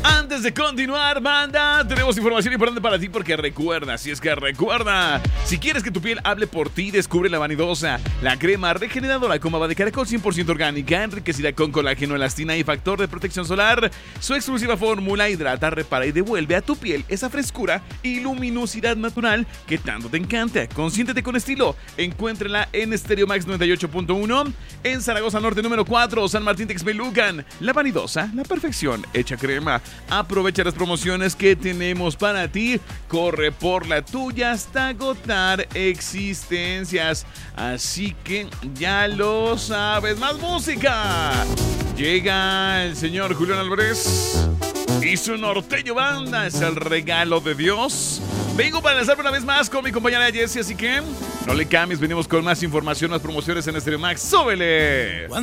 Antes de continuar, banda, tenemos información importante para ti porque recuerda, si si quieres que tu piel hable por ti, descubre la Vanidosa, la crema regeneradora con baba de caracol 100% orgánica, enriquecida con colágeno, elastina y factor de protección solar. Su exclusiva fórmula hidrata, repara y devuelve a tu piel esa frescura y luminosidad natural que tanto te encanta. Consiéntete con estilo. Encuéntrala en Stereo Max 98.1, en Zaragoza Norte número 4, San Martín Texmelucan. La Vanidosa, la perfección hecha crema. Aprovecha las promociones que tenemos para ti. Corre por la tuya hasta agotar existencias. Así que ya lo sabes. ¡Más música! Llega el señor Julián Álvarez y su norteño banda. Es el regalo de Dios. Vengo para lanzarme una vez más con mi compañera Jessie, así que no le cambies. Venimos con más información, más promociones en Stereo Max. ¡Súbele!